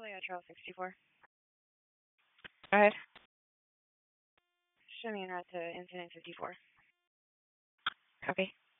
Toyota Trail 64. Go ahead. Show me en route to incident 54. Copy.